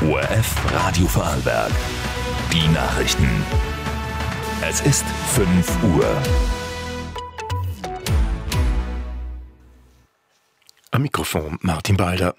ORF Radio Vorarlberg. Die Nachrichten. Es ist 5 Uhr. Am Mikrofon Martin Balder.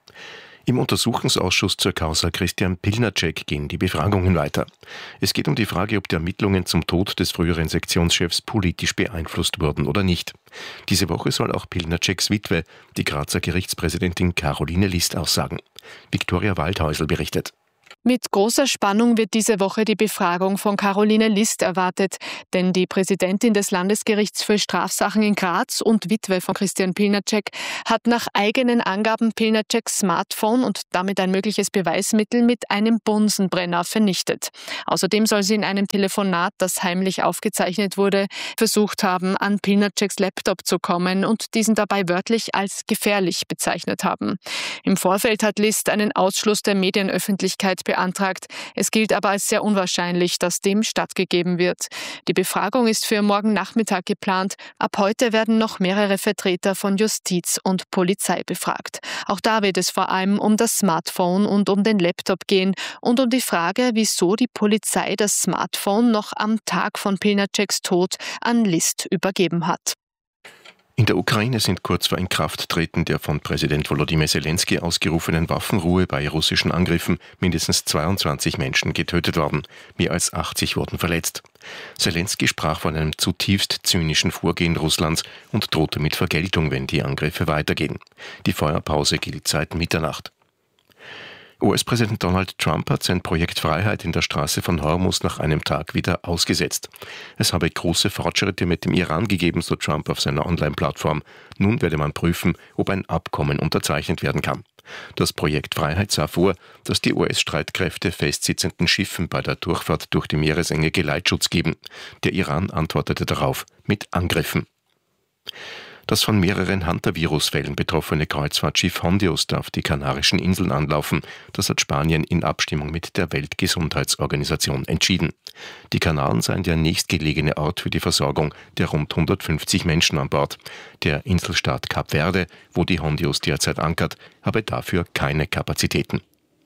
Im Untersuchungsausschuss zur Causa Christian Pilnacek gehen die Befragungen weiter. Es geht um die Frage, ob die Ermittlungen zum Tod des früheren Sektionschefs politisch beeinflusst wurden oder nicht. Diese Woche soll auch Pilnaceks Witwe, die Grazer Gerichtspräsidentin Caroline List, aussagen. Viktoria Waldhäusl berichtet. Mit großer Spannung wird diese Woche die Befragung von Caroline List erwartet, denn die Präsidentin des Landesgerichts für Strafsachen in Graz und Witwe von Christian Pilnacek hat nach eigenen Angaben Pilnaceks Smartphone und damit ein mögliches Beweismittel mit einem Bunsenbrenner vernichtet. Außerdem soll sie in einem Telefonat, das heimlich aufgezeichnet wurde, versucht haben, an Pilnaceks Laptop zu kommen und diesen dabei wörtlich als gefährlich bezeichnet haben. Im Vorfeld hat List einen Ausschluss der Medienöffentlichkeit beantragt. Es gilt aber als sehr unwahrscheinlich, dass dem stattgegeben wird. Die Befragung ist für morgen Nachmittag geplant. Ab heute werden noch mehrere Vertreter von Justiz und Polizei befragt. Auch da wird es vor allem um das Smartphone und um den Laptop gehen und um die Frage, wieso die Polizei das Smartphone noch am Tag von Pilnaceks Tod an List übergeben hat. In der Ukraine sind kurz vor Inkrafttreten der von Präsident Volodymyr Zelensky ausgerufenen Waffenruhe bei russischen Angriffen mindestens 22 Menschen getötet worden. Mehr als 80 wurden verletzt. Zelensky sprach von einem zutiefst zynischen Vorgehen Russlands und drohte mit Vergeltung, wenn die Angriffe weitergehen. Die Feuerpause gilt seit Mitternacht. US-Präsident Donald Trump hat sein Projekt Freiheit in der Straße von Hormuz nach einem Tag wieder ausgesetzt. Es habe große Fortschritte mit dem Iran gegeben, so Trump auf seiner Online-Plattform. Nun werde man prüfen, ob ein Abkommen unterzeichnet werden kann. Das Projekt Freiheit sah vor, dass die US-Streitkräfte festsitzenden Schiffen bei der Durchfahrt durch die Meeresenge Geleitschutz geben. Der Iran antwortete darauf mit Angriffen. Das von mehreren Hantavirus-Fällen betroffene Kreuzfahrtschiff Hondios darf die Kanarischen Inseln anlaufen. Das hat Spanien in Abstimmung mit der Weltgesundheitsorganisation entschieden. Die Kanaren seien der nächstgelegene Ort für die Versorgung der rund 150 Menschen an Bord. Der Inselstaat Kap Verde, wo die Hondios derzeit ankert, habe dafür keine Kapazitäten.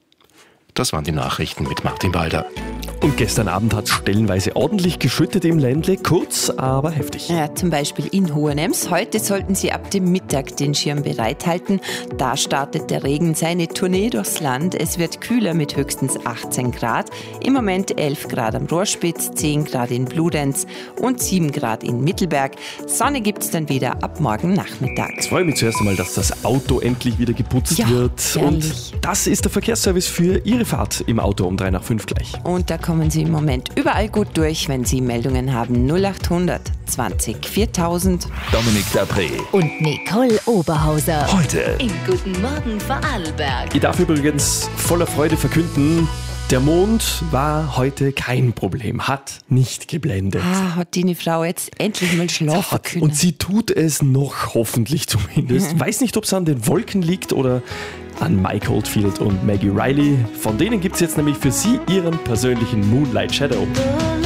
Das waren die Nachrichten mit Martin Balder. Und gestern Abend hat es stellenweise ordentlich geschüttet im Ländle, kurz, aber heftig. Ja, zum Beispiel in Hohenems. Heute sollten Sie ab dem Mittag den Schirm bereithalten. Da startet der Regen seine Tournee durchs Land. Es wird kühler mit höchstens 18 Grad. Im Moment 11 Grad am Rohrspitz, 10 Grad in Bludenz und 7 Grad in Mittelberg. Sonne gibt es dann wieder ab morgen Nachmittag. Jetzt freue ich mich zuerst einmal, dass das Auto endlich wieder geputzt wird. Ehrlich. Und das ist der Verkehrsservice für Ihre Fahrt im Auto um 3 nach 5 gleich. Und da kommen Sie im Moment überall gut durch, wenn Sie Meldungen haben. 0800 20 4000. Dominik Dapré. Und Nicole Oberhauser. Heute In Guten Morgen Vorarlberg. Ich darf übrigens voller Freude verkünden, der Mond war heute kein Problem, hat nicht geblendet. Hat die Frau jetzt endlich mal schlafen können. Und sie tut es noch, hoffentlich zumindest. Weiß nicht, ob es an den Wolken liegt oder an Mike Oldfield und Maggie Riley. Von denen gibt es jetzt nämlich für Sie Ihren persönlichen Moonlight Shadow.